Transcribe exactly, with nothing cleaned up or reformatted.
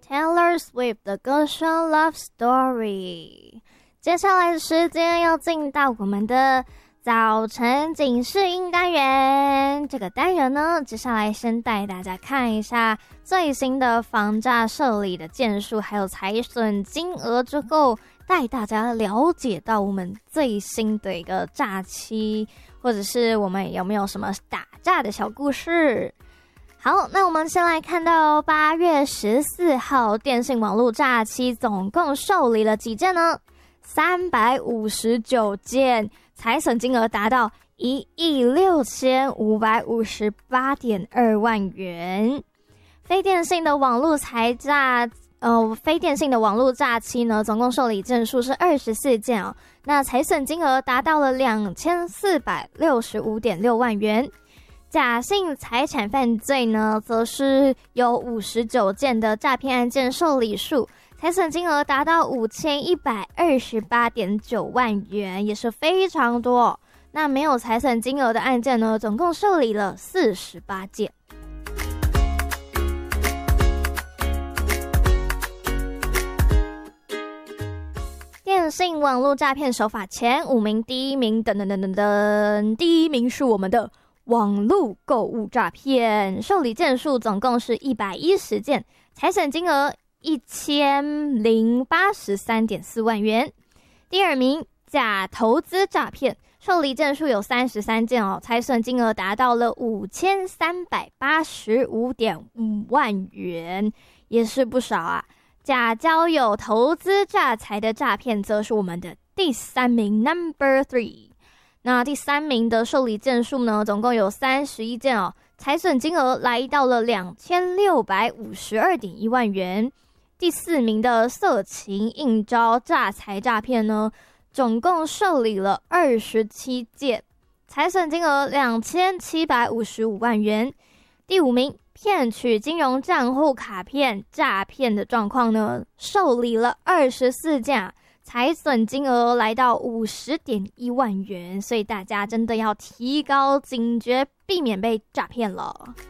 Taylor Swift 的歌声 Love Story。接下来的时间要进到我们的早晨警示音单元。这个单元呢，接下来先带大家看一下最新的房价受理的件数还有财损金额之后，带大家了解到我们最新的一个诈欺，或者是我们有没有什么打诈的小故事。好，那我们先来看到八月十四号电信网络诈欺总共受理了几件呢？三百五十九件，财损金额达到一亿六千五百五十八点二万元。非电信的网络财诈，呃，非电信的网络诈欺呢，总共受理件数是二十四件哦。那财损金额达到了两千四百六十五点六万元。假性财产犯罪呢，则是有五十九件的诈骗案件受理数，财损金额达到五千一百二十八点九万元，也是非常多。那没有财损金额的案件呢，总共受理了四十八件。电信网络诈骗手法前五名，第一名等等等等等，第一名是我们的网络购物诈骗，受理件数总共是一百一十件，财损金额一千零八十三点四万元。第二名，假投资诈骗，受理件数有三十三件哦，财损金额达到了五千三百八十五点五万元，也是不少啊。假交友投资诈财的诈骗，则是我们的第三名 ，Number Three。那第三名的受理件数呢，总共有三十一件哦，财损金额来到了两千六百五十二点一万元。第四名的色情应招诈财诈骗呢，总共受理了二十七件，财损金额两千七百五十五万元。第五名，骗取金融账户卡片诈骗的状况呢，受理了二十四件，财损金额来到五十点一万元，所以大家真的要提高警觉，避免被诈骗了。